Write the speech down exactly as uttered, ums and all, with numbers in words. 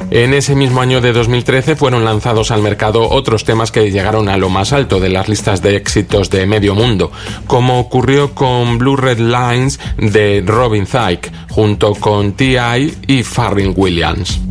En ese mismo año de dos mil trece fueron lanzados al mercado otros temas que llegaron a lo más alto de las listas de éxitos de medio mundo, como ocurrió con Blue Red Lines de Robin Thicke, junto con T I y Pharrell Williams.